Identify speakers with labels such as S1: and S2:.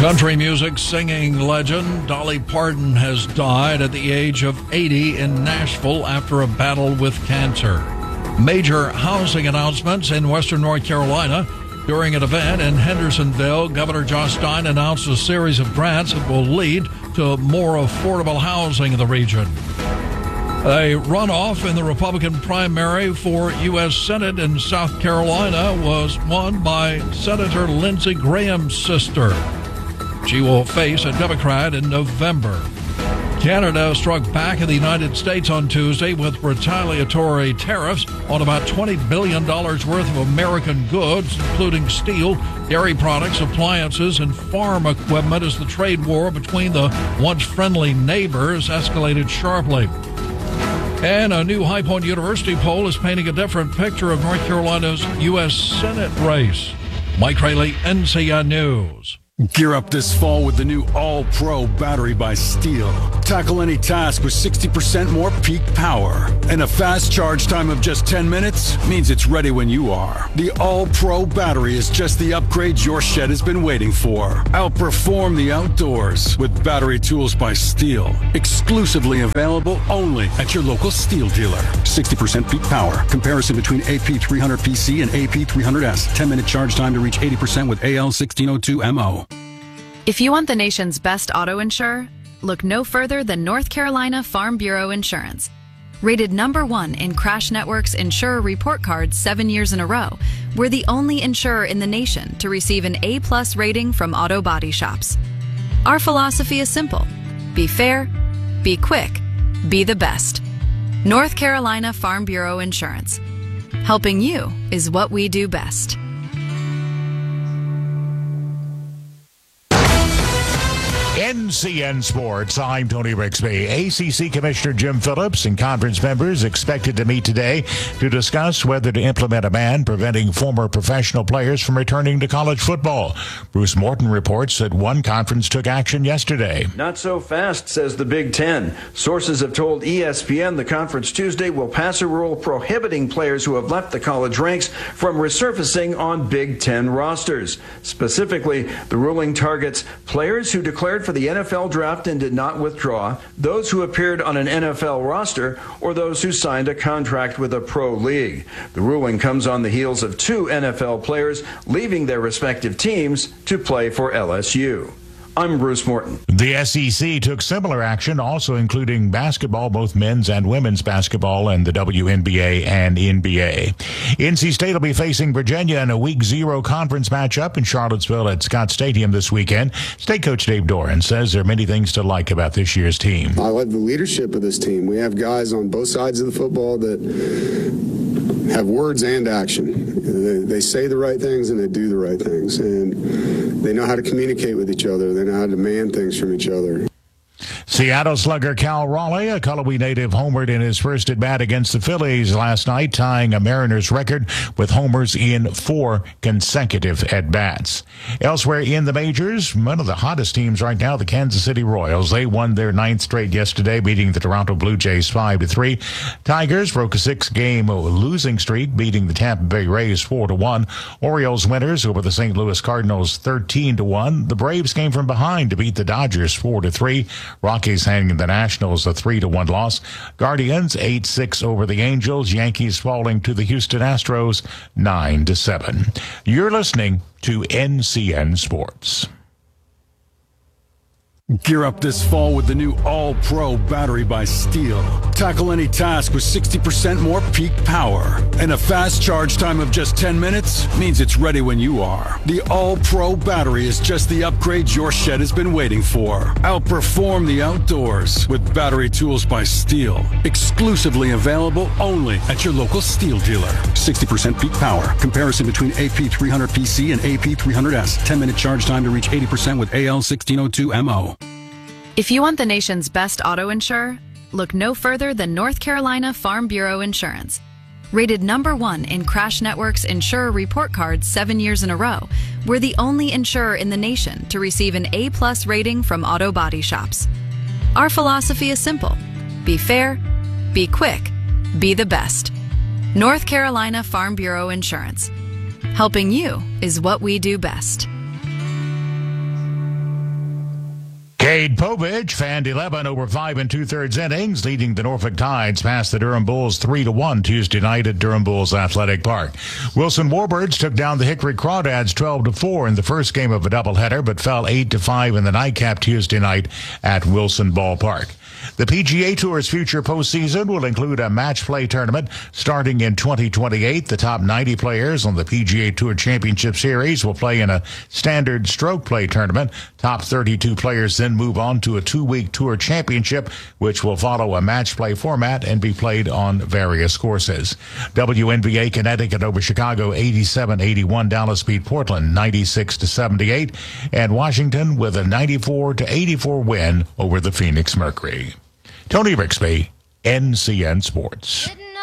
S1: Country music singing legend Dolly Parton has died at the age of 80 in Nashville after a battle with cancer. Major housing announcements in western North Carolina. During an event in Hendersonville, Governor Josh Stein announced a series of grants that will lead to more affordable housing in the region. A runoff in the Republican primary for U.S. Senate in South Carolina was won by Senator Lindsey Graham's sister. She will face a Democrat in November. Canada struck back at the United States on Tuesday with retaliatory tariffs on about $20 billion worth of American goods, including steel, dairy products, appliances, and farm equipment, as the trade war between the once friendly neighbors escalated sharply. And a new High Point University poll is painting a different picture of North Carolina's U.S. Senate race. Mike Rayleigh, NCN News.
S2: Gear up this fall with the new All-Pro battery by Steel. Tackle any task with 60% more peak power. And a fast charge time of just 10 minutes means it's ready when you are. The All-Pro battery is just the upgrade your shed has been waiting for. Outperform the outdoors with battery tools by Steel. Exclusively available only at your local Steel dealer. 60% peak power. Comparison between AP300PC and AP300S. 10-minute charge time to reach 80% with AL1602MO.
S3: If you want the nation's best auto insurer, look no further than North Carolina Farm Bureau Insurance. Rated #1 in Crash Network's Insurer Report Card 7 years in a row, we're the only insurer in the nation to receive an A+ rating from auto body shops. Our philosophy is simple: be fair, be quick, be the best. North Carolina Farm Bureau Insurance. Helping you is what we do best.
S4: NCN Sports, I'm Tony Rixby. ACC Commissioner Jim Phillips and conference members expected to meet today to discuss whether to implement a ban preventing former professional players from returning to college football. Bruce Morton reports that one conference took action yesterday.
S5: Not so fast, says the Big Ten. Sources have told ESPN the conference Tuesday will pass a rule prohibiting players who have left the college ranks from resurfacing on Big Ten rosters. Specifically, the ruling targets players who declared for the NFL draft and did not withdraw, those who appeared on an NFL roster, or those who signed a contract with a pro league. The ruling comes on the heels of 2 NFL players leaving their respective teams to play for LSU. I'm Bruce Morton.
S4: The SEC took similar action, also including basketball, both men's and women's basketball, and the WNBA and NBA. NC State will be facing Virginia in a Week 0 conference matchup in Charlottesville at Scott Stadium this weekend. State coach Dave Doran says there are many things to like about this year's team.
S6: I like the leadership of this team. We have guys on both sides of the football that have words and action. They say the right things and they do the right things. And they know how to communicate with each other. They know how to demand things from each other.
S4: Seattle slugger Cal Raleigh, a Cullowhee native, homered in his first at-bat against the Phillies last night, tying a Mariners record with homers in 4 consecutive at-bats. Elsewhere in the majors, one of the hottest teams right now, the Kansas City Royals. They won their 9th straight yesterday, beating the Toronto Blue Jays 5-3. Tigers broke a 6-game losing streak, beating the Tampa Bay Rays 4-1. Orioles winners over the St. Louis Cardinals 13-1. The Braves came from behind to beat the Dodgers 4-3. Rockies handing the Nationals a 3-1 loss. Guardians 8-6 over the Angels. Yankees falling to the Houston Astros 9-7. You're listening to NCN Sports.
S2: Gear up this fall with the new All-Pro battery by Steel. Tackle any task with 60% more peak power. And a fast charge time of just 10 minutes means it's ready when you are. The All-Pro battery is just the upgrade your shed has been waiting for. Outperform the outdoors with battery tools by Steel. Exclusively available only at your local Steel dealer. 60% peak power. Comparison between AP300PC and AP300S. 10-minute charge time to reach 80% with AL1602MO.
S3: If you want the nation's best auto insurer, look no further than North Carolina Farm Bureau Insurance. Rated #1 in Crash Network's Insurer Report Card 7 years in a row, we're the only insurer in the nation to receive an A+ rating from auto body shops. Our philosophy is simple: be fair, be quick, be the best. North Carolina Farm Bureau Insurance. Helping you is what we do best.
S4: Cade Povich fanned 11 over 5 2/3 innings, leading the Norfolk Tides past the Durham Bulls 3-1 Tuesday night at Durham Bulls Athletic Park. Wilson Warbirds took down the Hickory Crawdads 12-4 in the first game of a doubleheader, but fell 8-5 in the nightcap Tuesday night at Wilson Ballpark. The PGA Tour's future postseason will include a match play tournament starting in 2028. The top 90 players on the PGA Tour Championship Series will play in a standard stroke play tournament. Top 32 players then move on to a 2-week tour championship, which will follow a match play format and be played on various courses. WNBA Connecticut over Chicago 87-81. Dallas beat Portland 96-78. And Washington with a 94-84 win over the Phoenix Mercury. Tony Rixby, NCN Sports.